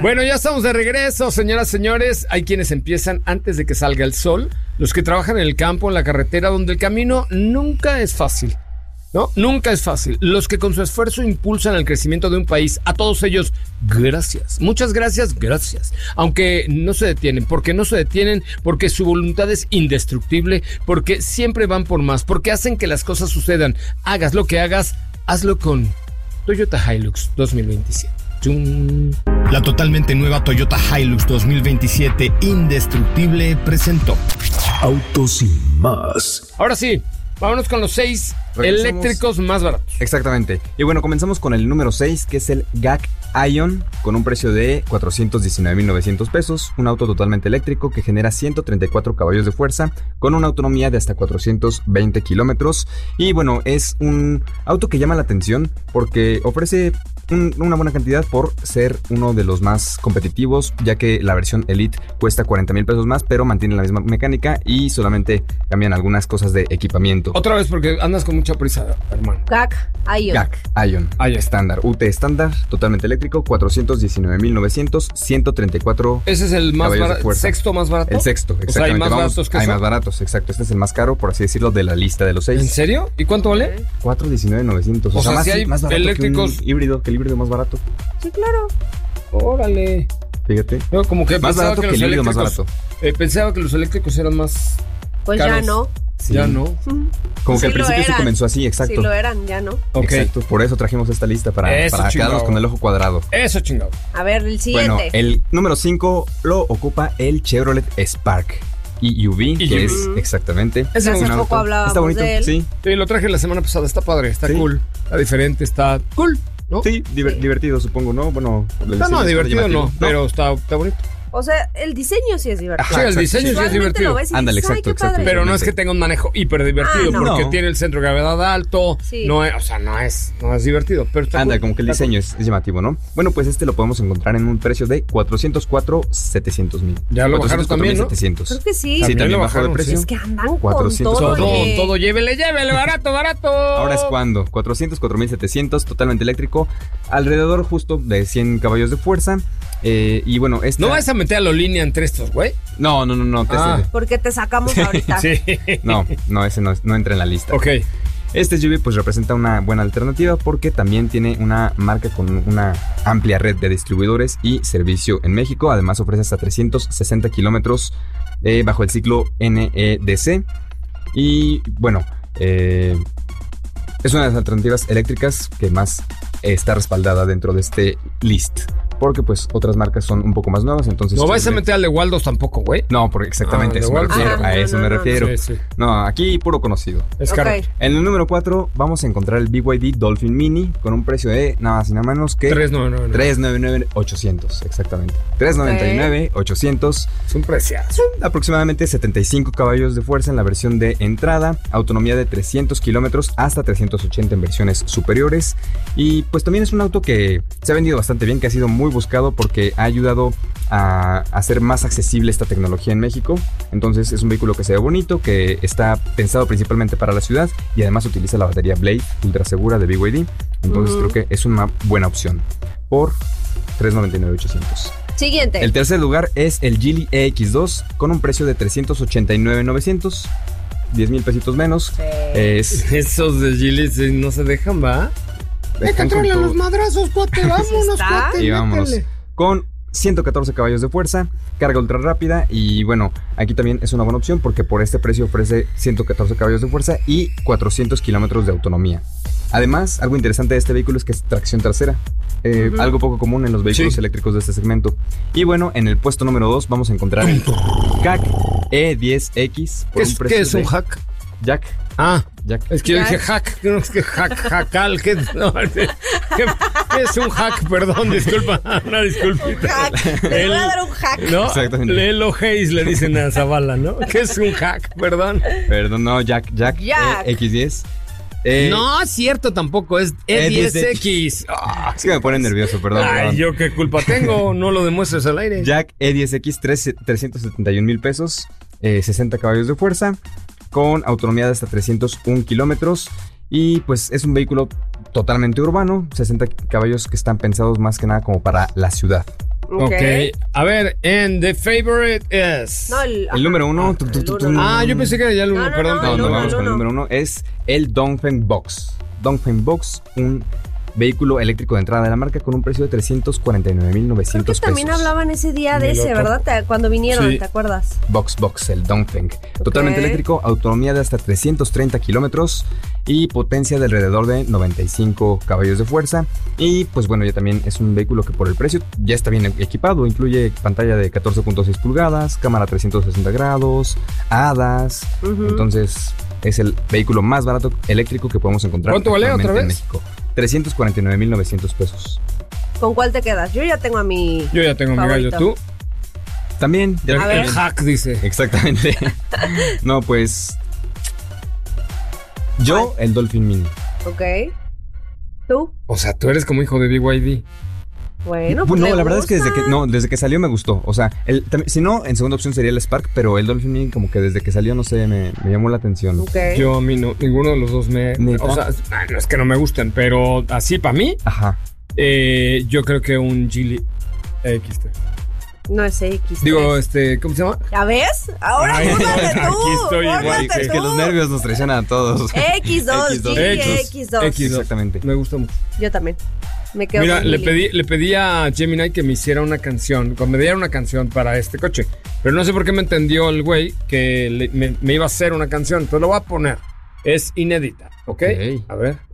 Bueno, ya estamos de regreso, señoras, señores. Hay quienes empiezan antes de que salga el sol, los que trabajan en el campo, en la carretera, donde el camino nunca es fácil, ¿no? Nunca es fácil. Los que con su esfuerzo impulsan el crecimiento de un país, a todos ellos, gracias. Muchas gracias, gracias. Aunque no se detienen, porque su voluntad es indestructible, porque siempre van por más, porque hacen que las cosas sucedan. Hagas lo que hagas, hazlo con Toyota Hilux 2027. La totalmente nueva Toyota Hilux 2027 indestructible presentó Autos sin más. Ahora sí, vámonos con los 6 eléctricos más baratos. Exactamente. Y bueno, comenzamos con el número 6, que es el GAC Aion, con un precio de 419,900 pesos. Un auto totalmente eléctrico que genera 134 caballos de fuerza, con una autonomía de hasta 420 kilómetros. Y bueno, es un auto que llama la atención porque ofrece una buena cantidad por ser uno de los más competitivos, ya que la versión Elite cuesta 40,000 pesos más, pero mantiene la misma mecánica y solamente cambian algunas cosas de equipamiento. Otra vez porque andas con mucha prisa, hermano. GAC Aion. GAC Aion. Estándar, UT estándar, totalmente eléctrico, 419,900, 134. ¿Ese es el más barato? ¿Sexto más barato? El sexto, exactamente. O sea, ¿hay más baratos que eso? Hay más baratos, exacto. Este es el más caro, por así decirlo, de la lista de los 6. ¿En serio? ¿Y cuánto vale? 419,900. O sea, si hay más barato eléctricos. Que el híbrido más barato. Sí, claro. Órale. Fíjate. No, como que más barato que el híbrido más barato. Pensaba que los eléctricos eran más Pues caros. ya no. Sí. Ya no. Como Sí que al principio se comenzó así, exacto. Sí lo eran, ya no. Ok. Exacto. Por eso trajimos esta lista para quedarnos con el ojo cuadrado. Eso chingado. A ver, el siguiente. Bueno, el número 5 lo ocupa el Chevrolet Spark EUV, que es exactamente. Ese hace poco hablábamos está bonito, de él. sí. Sí, lo traje la semana pasada. Está padre, está cool. Está diferente, está cool, ¿no? Sí, divertido, supongo, ¿no? Bueno, No, divertido no, pero está bonito. O sea, el diseño sí es divertido. Sí, el diseño sí es divertido. Lo ves y Ándale, dices, "Ay, exacto, qué padre". Pero no es que tenga un manejo hiper divertido, no. porque No. tiene el centro de gravedad alto. Sí. No es divertido, pero está Anda, cool. como que el Está diseño es llamativo, ¿no? Bueno, pues este lo podemos encontrar en un precio de 404,700,000. Ya lo bajaron también, ¿no? 404,700. Creo que sí. Sí, También también lo bajó de bajaron, precio. Es que andan con 400. todo. Todo, oye. todo, llévele, barato. Ahora es cuando 404,700, totalmente eléctrico, alrededor justo de 100 caballos de fuerza. Y bueno, ¿No vas a meter a la línea entre estos, güey? No. Porque te sacamos ahorita. Sí. No, ese no entra en la lista. Ok. Este SUV pues representa una buena alternativa porque también tiene una marca con una amplia red de distribuidores y servicio en México. Además ofrece hasta 360 kilómetros bajo el ciclo NEDC. Y bueno, es una de las alternativas eléctricas que más está respaldada dentro de este list. Porque pues otras marcas son un poco más nuevas, entonces... No vais a meter al de Waldos tampoco, güey. No, porque exactamente de eso me Waldos. refiero, a eso me refiero. Sí. No, aquí puro conocido. Es Ok. caro. En el número 4 vamos a encontrar el BYD Dolphin Mini con un precio de nada más y nada menos que 399. 399,800, exactamente. 399,800. Es un preciazo. Aproximadamente 75 caballos de fuerza en la versión de entrada, autonomía de 300 kilómetros hasta 380 en versiones superiores. Y pues también es un auto que se ha vendido bastante bien, que ha sido muy buscado porque ha ayudado a hacer más accesible esta tecnología en México. Entonces es un vehículo que se ve bonito, que está pensado principalmente para la ciudad y además utiliza la batería Blade ultra segura de BYD. Entonces creo que es una buena opción por 399,800. Siguiente. El tercer lugar es el Geely EX2 con un precio de 389,900, 10,000 pesitos menos. Sí. Esos de Geely no se dejan, ¿va? Dejan con todo. los madrazos, cuate, vámonos, ¿Está? cuate, Y vámonos. métele. Con 114 caballos de fuerza, carga ultra rápida y bueno, aquí también es una buena opción porque por este precio ofrece 114 caballos de fuerza y 400 kilómetros de autonomía. Además, algo interesante de este vehículo es que es tracción trasera, algo poco común en los vehículos eléctricos de este segmento. Y bueno, en el puesto número 2 vamos a encontrar el GAC E10X. ¿Qué es un hack? Jack. Jack. Es que yo dije hack, no es que hackal, ¿qué es un hack? Perdón, disculpa, una disculpita. Hack. Te voy a dar un hack. ¿No? Exactamente. Lelo Hayes le dicen a Zavala, ¿no? ¿Qué es un hack? Perdón. Perdón, no, Jack. X10. No, es cierto tampoco, es E10X. Es que me pone nervioso, perdón. Ay, yo qué culpa tengo, no lo demuestres al aire. Jack E10X, 371,000 pesos, 60 caballos de fuerza, con autonomía de hasta 301 kilómetros. Y pues es un vehículo totalmente urbano, 60 caballos que están pensados más que nada como para la ciudad. Ok. A ver, and the favorite is... No, el número 1. Yo pensé que era ya el 1, perdón. No, vamos con el número 1. Es el Dongfeng Box. Dongfeng Box, un vehículo eléctrico de entrada de la marca con un precio de 349,900 Creo que pesos. también hablaban ese día de ese, ¿verdad? Cuando vinieron, Sí. ¿te acuerdas? Box, el Dongfeng. Totalmente eléctrico, autonomía de hasta 330 kilómetros y potencia de alrededor de 95 caballos de fuerza. Y pues bueno, ya también es un vehículo que por el precio ya está bien equipado. Incluye pantalla de 14.6 pulgadas, cámara 360 grados, HADAS. Entonces es el vehículo más barato eléctrico que podemos encontrar. ¿Cuánto vale otra vez? En México. 349,900 pesos. ¿Con cuál te quedas? Yo ya tengo a mi... Yo ya tengo mi gallo. ¿Tú? También. El hack dice. Exactamente. No, pues... Yo, el Dolphin Mini. Ok. ¿Tú? O sea, tú eres como hijo de BYD. Bueno, pues No, me la verdad es que gusta. desde que salió me gustó. O sea, si no, en segunda opción sería el Spark, pero el Dolphin Mini como que desde que salió, no sé, me llamó la atención. Ok. Yo a mí no, ninguno de los dos me... ¿Neta? O sea, no es que no me gusten, pero así para mí, Ajá. yo creo que un Geely XT. No es X. Digo, ¿cómo se llama? ¿Ya ves? Ahora Ay, búrlate tú. aquí estoy igual. búrlate Es que tú. los nervios nos traicionan a todos. X2, X2. Exactamente. Me gusta mucho. Yo también. Me quedo Mira, con le Geely. pedí a Gemini que me hiciera una canción, que me diera una canción para este coche. Pero no sé por qué me entendió el güey que me iba a hacer una canción. Entonces lo voy a poner. Es inédita, ¿ok? A ver.